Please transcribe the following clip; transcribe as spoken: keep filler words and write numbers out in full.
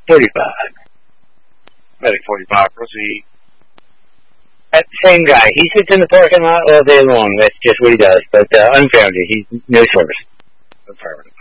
forty-five. Medic forty-five, proceed. That same guy, he sits in the parking lot all day long. That's just what he does. But uh, unfounded, he's no service. Affirmative.